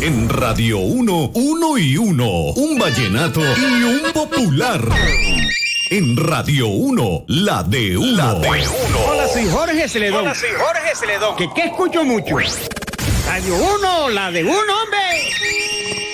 En Radio 1, 1 y 1, un vallenato y un popular. En Radio 1, la de uno. Hola, soy Jorge Celedón. ¿Qué escucho mucho? Radio 1, la de uno, hombre.